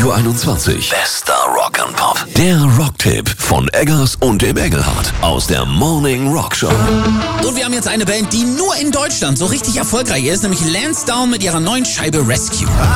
Radio 21. Bester Rock and Pop. Der Rocktipp von Eggers und dem Engelhardt aus der Morning Rock Show. Und wir haben jetzt eine Band, die nur in Deutschland so richtig erfolgreich ist, nämlich Lansdowne mit ihrer neuen Scheibe Rescue.